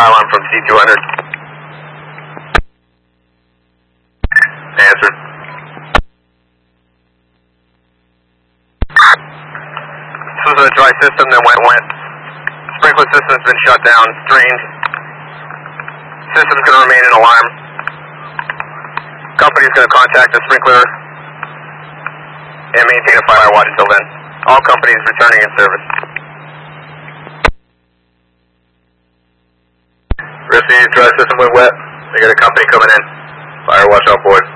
fire alarm from C200. Answered. This was a dry system that went wet. Sprinkler system's been shut down, drained. System's going to remain in alarm. Company's going to contact the sprinkler and maintain a fire watch until then. All companies returning in service. Rest of the dry system went wet. They got a company coming in. Fire watch on board.